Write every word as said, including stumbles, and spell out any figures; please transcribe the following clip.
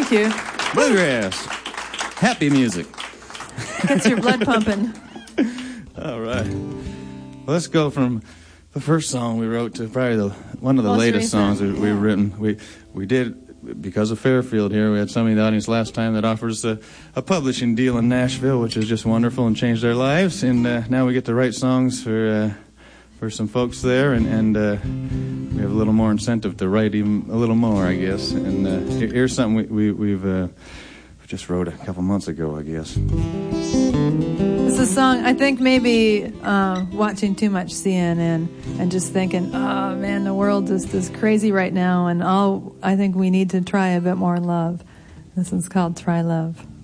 Thank you. Bluegrass. Happy music. Gets your blood pumping. All right. Let's go from the first song we wrote to probably the, one of the Most latest recent. songs we, we've Yeah. written. We we did, because of Fairfield here, we had somebody in the audience last time that offered us a, a publishing deal in Nashville, which is just wonderful and changed their lives. And uh, now we get to write songs for uh, for some folks there, and, and uh, we have a little more incentive to write even a little more, I guess. And uh, here- here's something we, we, we've uh, just wrote a couple months ago, I guess. It's a song, I think maybe uh, watching too much C N N and just thinking, oh man, the world is is crazy right now, and all I think we need to try a bit more love. This one's called Try Love.